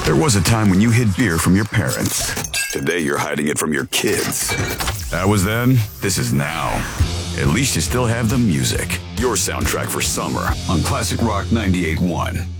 There was a time when you hid beer from your parents. Today you're hiding it from your kids. That was then, this is now. At least you still have the music. Your soundtrack for summer on Classic Rock 98.1.